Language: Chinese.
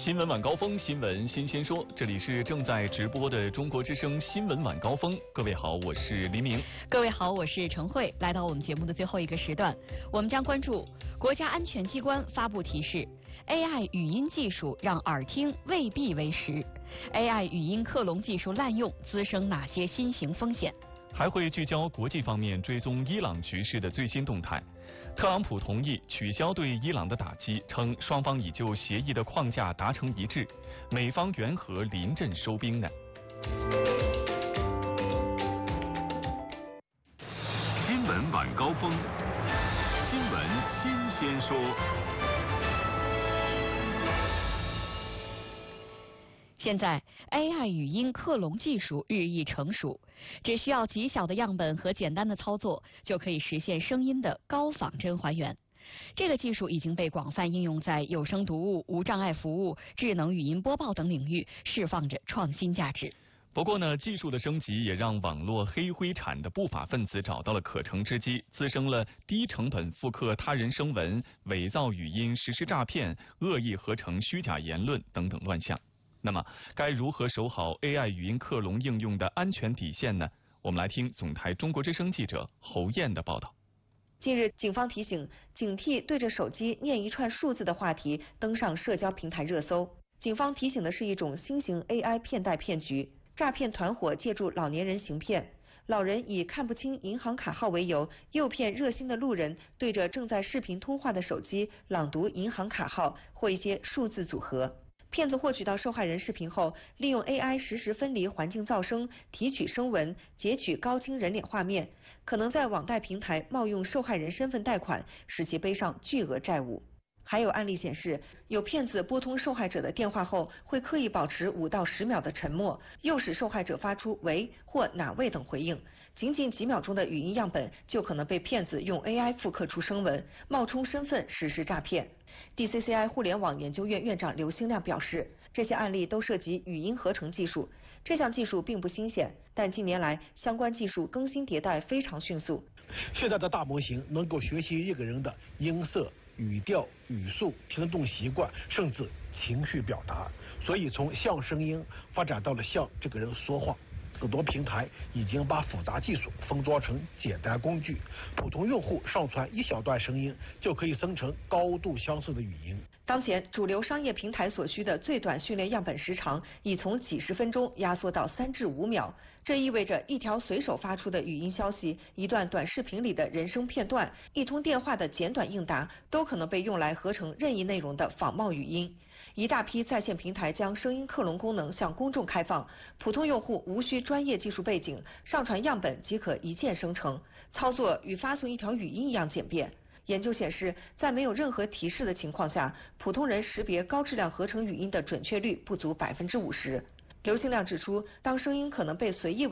新闻晚高峰，新闻新鲜说，这里是正在直播的中国之声新闻晚高峰。各位好，我是黎明。 各位好，我是陈慧。来到我们节目的最后一个时段，我们将关注国家安全机关发布提示 ：AI 语音技术让耳听未必为实 ，AI 语音克隆技术滥用滋生哪些新型风险？ 还会聚焦国际方面追踪伊朗局势的最新动态。特朗普同意取消对伊朗的打击，称双方已就协议的框架达成一致，美方援和临阵收兵呢。 新闻晚高峰，新闻新鲜说。 现在 AI 语音克隆技术日益成熟，只需要极小的样本和简单的操作，就可以实现声音的高仿真还原。这个技术已经被广泛应用在有声读物、无障碍服务、智能语音播报等领域，释放着创新价值。 不过呢，技术的升级也让网络黑灰产的不法分子找到了可乘之机，滋生了低成本复刻他人声纹、伪造语音实施诈骗、恶意合成虚假言论等等乱象。那么，该如何守好 AI 语音克隆应用的安全底线呢？我们来听总台中国之声记者侯燕的报道。 近日，警方提醒警惕对着手机念一串数字的话题登上社交平台热搜。警方提醒的是一种新型 AI 骗贷骗局，诈骗团伙借助老年人行骗，老人以看不清银行卡号为由，诱骗热心的路人对着正在视频通话的手机朗读银行卡号或一些数字组合。骗子获取到受害人视频后，利用 AI 实时分离环境噪声，提取声纹，截取高清人脸画面，可能在网贷平台冒用受害人身份贷款，使其背上巨额债务。还有案例显示，有骗子拨通受害者的电话后，会刻意保持5到10秒的沉默，诱使受害者发出喂或哪位等回应。仅仅几秒钟的语音样本就可能被骗子用 AI 复刻出声纹，冒充身份实施诈骗。DCCI 互联网研究院院长刘兴亮表示，这些案例都涉及语音合成技术，这项技术并不新鲜，但近年来相关技术更新迭代非常迅速。 现在的大模型能够学习一个人的音色、语调、语速、听动习惯，甚至情绪表达，所以从像声音发展到了像这个人说话。很多平台已经把复杂技术封装成简单工具，普通用户上传一小段声音就可以生成高度相似的语音。 当前主流商业平台所需的最短训练样本时长已从几十分钟压缩到3至5秒，这意味着一条随手发出的语音消息、一段短视频里的人声片段、一通电话的简短应答，都可能被用来合成任意内容的仿冒语音。一大批在线平台将声音克隆功能向公众开放，普通用户无需专业技术背景，上传样本即可一键生成，操作与发送一条语音一样简便。研究显示，在没有任何提示的情况下，普通人识别高质量合成语音的准确率不足50%。刘兴亮指出，当声音可能被随意